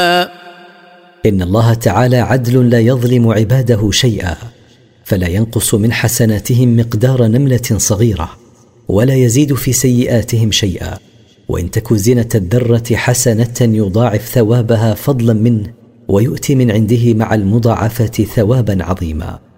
إن الله تعالى عدل لا يظلم عباده شيئا، فلا ينقص من حسناتهم مقدار نملة صغيرة، ولا يزيد في سيئاتهم شيئا، وإن تك زنة الذرة حسنة يضاعف ثوابها فضلا منه، ويؤتي من عنده مع المضاعفة ثوابا عظيما.